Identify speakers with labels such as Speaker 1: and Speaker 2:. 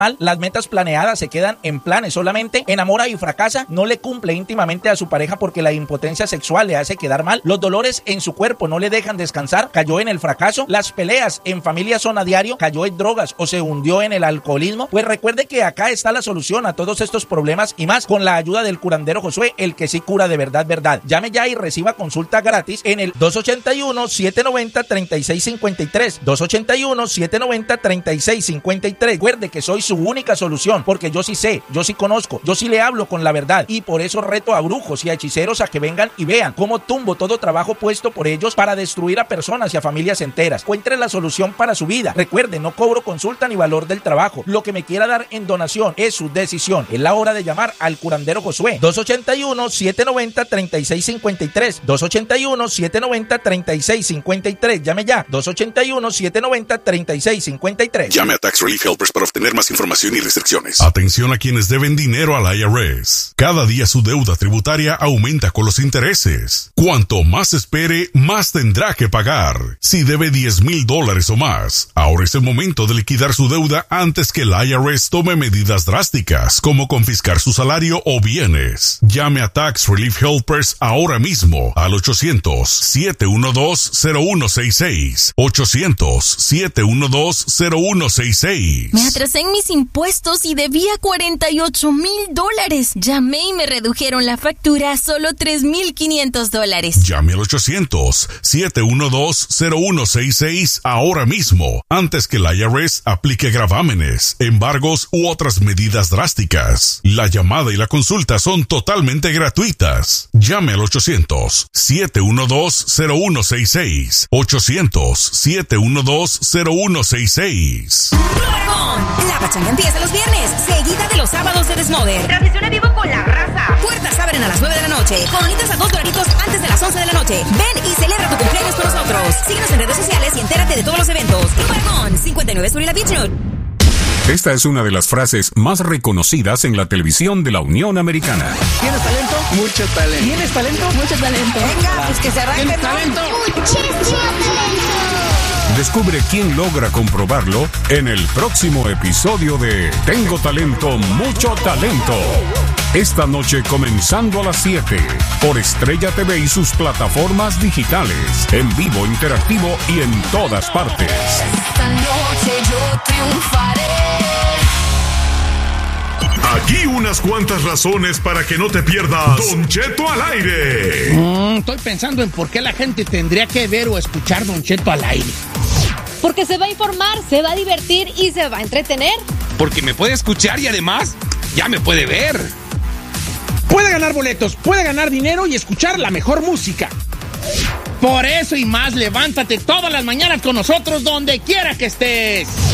Speaker 1: las metas planeadas se quedan en planes solamente, enamora y fracasa, no le cumple íntimamente a su pareja porque la impotencia sexual le hace quedar mal, los dolores en su cuerpo no le dejan descansar, cayó en el fracaso, las peleas en familia son a diario, cayó en drogas o se hundió en el alcoholismo. Pues recuerde que acá está la solución a todos estos problemas y más con la ayuda del curandero Josué, el que sí cura de verdad. Llame ya y reciba consulta gratis en el 281-790-3653, 281-790-3653. Recuerde que soy su única solución, porque yo sí sé, yo sí conozco, yo sí le hablo con la verdad, y por eso reto a brujos y a hechiceros a que vengan y vean cómo tumbo todo trabajo puesto por ellos para destruir a personas y a familias enteras. Encuentre la solución para su vida. Recuerde, no cobro consulta ni valor del trabajo. Lo que me quiera dar en donación es su decisión. Es la hora de llamar al curandero Josué. 281-790-3653, 281-790-3653. Llame ya, 281-790-3653.
Speaker 2: Llame a Tax Relief Helpers para obtener más información y restricciones.
Speaker 3: Atención a quienes deben dinero al IRS. Cada día su deuda tributaria aumenta con los intereses. Cuanto más espere, más tendrá que pagar. Si debe $10,000 o más, ahora es el momento de liquidar su deuda antes que el IRS tome medidas drásticas, como confiscar su salario o bienes. Llame a Tax Relief Helpers ahora mismo al 800-712-0166. 800-712-0166.
Speaker 4: Me atrasé en mis impuestos y debía $48,000. Llamé y me redujeron la factura a solo $3,500.
Speaker 3: Llame al 800-712-0166 ahora mismo, antes que el IRS aplique gravámenes, embargos u otras medidas drásticas. La llamada y la consulta son totalmente gratuitas. Llame al 800-712-0166. 800-712-0166.
Speaker 5: La pachanga empieza los viernes, seguida de los sábados de Desmoder.
Speaker 6: Transmisión en vivo con la raza.
Speaker 5: Puertas abren a las 9 de la noche. Coronitas a $2 antes de las 11 de la noche. Ven y celebra tu cumpleaños con nosotros. Síguenos en redes sociales y entérate de todos los eventos. Nuevo 59 Sur y la Beach Note.
Speaker 7: Esta es una de las frases más reconocidas en la televisión de la Unión Americana.
Speaker 8: ¿Tienes talento?
Speaker 9: Mucho talento.
Speaker 8: ¿Tienes talento?
Speaker 4: Mucho talento.
Speaker 5: Venga, pues que se arranque.
Speaker 8: ¿Tienes talento?
Speaker 6: Muchísimo talento.
Speaker 7: Descubre quién logra comprobarlo en el próximo episodio de Tengo Talento, Mucho Talento. Esta noche comenzando a las 7 por Estrella TV y sus plataformas digitales, en vivo, interactivo y en todas partes.
Speaker 4: Esta noche yo triunfaré.
Speaker 3: Aquí unas cuantas razones para que no te pierdas Don Cheto al aire.
Speaker 8: Estoy pensando en por qué la gente tendría que ver o escuchar Don Cheto al aire.
Speaker 10: Porque se va a informar, se va a divertir y se va a entretener.
Speaker 9: Porque me puede escuchar y además ya me puede ver.
Speaker 8: Puede ganar boletos, puede ganar dinero y escuchar la mejor música. Por eso y más, levántate todas las mañanas con nosotros donde quiera que estés.